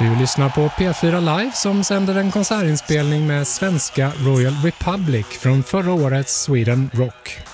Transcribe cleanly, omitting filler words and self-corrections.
Du lyssnar på P4 Live som sänder en konsertinspelning med svenska Royal Republic från förra årets Sweden Rock.